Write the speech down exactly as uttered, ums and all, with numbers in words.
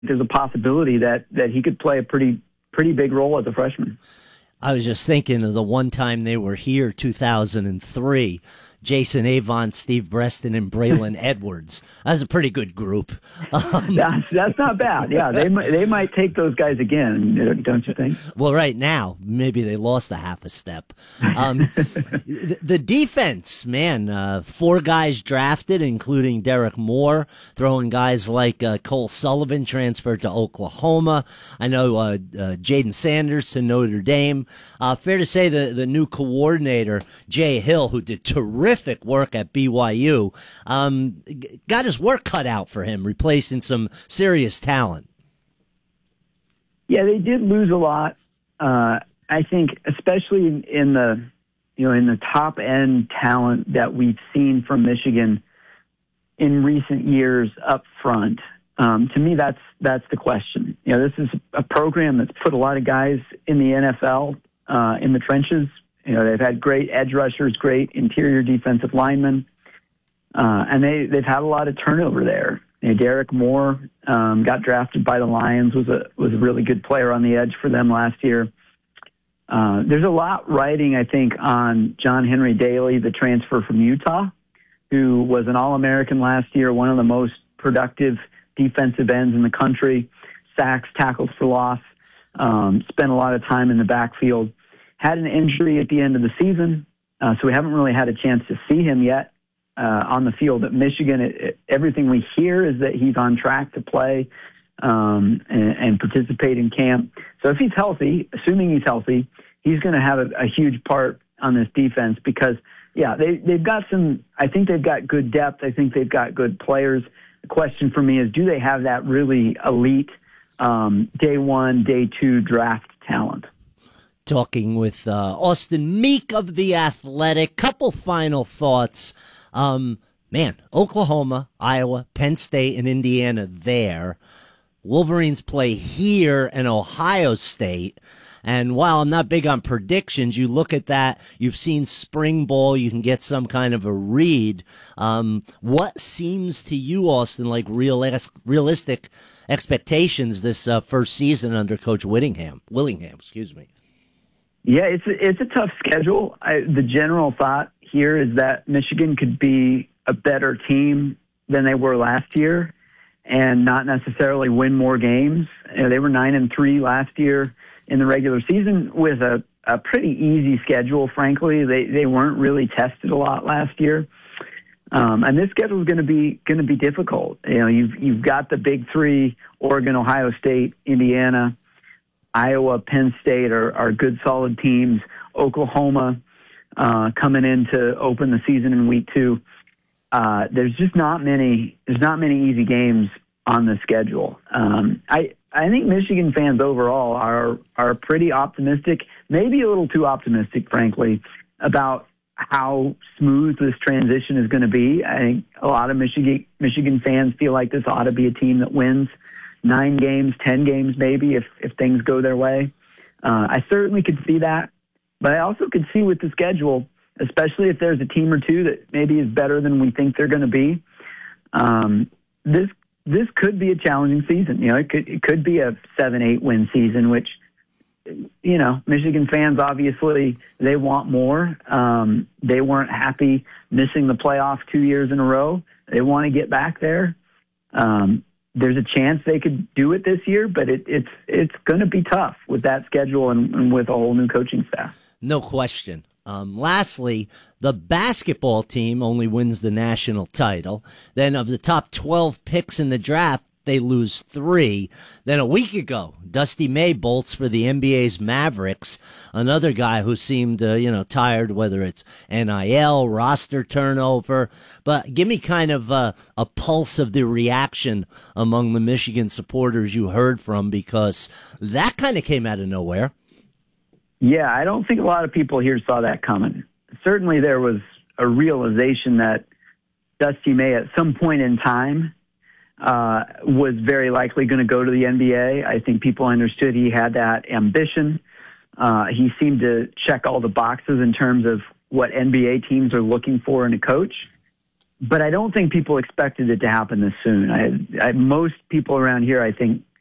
there's a possibility that, that he could play a pretty pretty big role as a freshman. I was just thinking of the one time they were here, two thousand three. Jason Avon, Steve Breston, and Braylon Edwards. That was a pretty good group. Um, that's, that's not bad. Yeah, they they might take those guys again, don't you think? Well, right now, maybe they lost a half a step. Um, the, the defense, man, uh, four guys drafted, including Derek Moore, throwing guys like uh, Cole Sullivan transferred to Oklahoma. I know uh, uh, Jaden Sanders to Notre Dame. Uh, fair to say the, the new coordinator, Jay Hill, who did terrific Terrific work at B Y U, um, got his work cut out for him, replacing some serious talent. Yeah, they did lose a lot. Uh, I think, especially in, in the, you know, in the top end talent that we've seen from Michigan in recent years up front. Um, to me, that's that's the question. You know, this is a program that's put a lot of guys in the N F L uh, in the trenches. You know, they've had great edge rushers, great interior defensive linemen, uh, and they, they've had a lot of turnover there. You know, Derek Moore um, got drafted by the Lions, was a was a really good player on the edge for them last year. Uh, there's a lot riding, I think, on John Henry Daly, the transfer from Utah, who was an All-American last year, one of the most productive defensive ends in the country, sacks, tackles for loss, um, spent a lot of time in the backfield. Had an injury at the end of the season, uh, so we haven't really had a chance to see him yet uh, on the field at Michigan. It, it, everything we hear is that he's on track to play um, and, and participate in camp. So if he's healthy, assuming he's healthy, he's going to have a, a huge part on this defense because, yeah, they, they've got some – I think they've got good depth. I think they've got good players. The question for me is, do they have that really elite um, day one, day two draft talent? Talking with uh, Austin Meek of The Athletic. Couple final thoughts. Um, man, Oklahoma, Iowa, Penn State, and Indiana there. Wolverines play here in Ohio State. And while I'm not big on predictions, you look at that, you've seen spring ball, you can get some kind of a read. Um, what seems to you, Austin, like realis- realistic expectations this uh, first season under Coach Whittingham, Willingham, excuse me? Yeah, it's a, it's a tough schedule. I, the general thought here is that Michigan could be a better team than they were last year and not necessarily win more games. You know, they were nine and three last year in the regular season with a, a pretty easy schedule, frankly. They they weren't really tested a lot last year. Um, and this schedule is going to be going to be difficult. You know, you've you've got the big three: Oregon, Ohio State, Indiana. Iowa, Penn State are, are good, solid teams. Oklahoma uh, coming in to open the season in week two. Uh, there's just not many. There's not many easy games on the schedule. Um, I I think Michigan fans overall are are pretty optimistic, maybe a little too optimistic, frankly, about how smooth this transition is going to be. I think a lot of Michigan Michigan fans feel like this ought to be a team that wins nine games, ten games maybe if, if things go their way. Uh, I certainly could see that, but I also could see with the schedule, especially if there's a team or two that maybe is better than we think they're going to be, um, this this could be a challenging season. You know, it could it could be a seven, eight win season, which, you know, Michigan fans, obviously, they want more. Um, they weren't happy missing the playoff two years in a row. They want to get back there. Um, There's a chance they could do it this year, but it, it's it's going to be tough with that schedule and, and with a whole new coaching staff. No question. Um, lastly, the basketball team only wins the national title. Then of the top twelve picks in the draft, they lose three. Then a week ago, Dusty May bolts for the N B A's Mavericks, another guy who seemed, uh, you know, tired, whether it's N I L, roster turnover. But give me kind of uh, a pulse of the reaction among the Michigan supporters you heard from, because that kind of came out of nowhere. Yeah, I don't think a lot of people here saw that coming. Certainly there was a realization that Dusty May at some point in time Uh, was very likely going to go to the N B A. I think people understood he had that ambition. Uh, he seemed to check all the boxes in terms of what N B A teams are looking for in a coach. but I don't think people expected it to happen this soon. I, I, most people around here, I think,